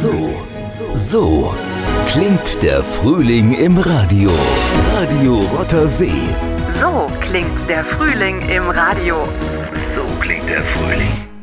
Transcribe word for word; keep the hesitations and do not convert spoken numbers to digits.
So, so klingt der Frühling im Radio. Radio Rotter See. So klingt der Frühling im Radio. So klingt der Frühling.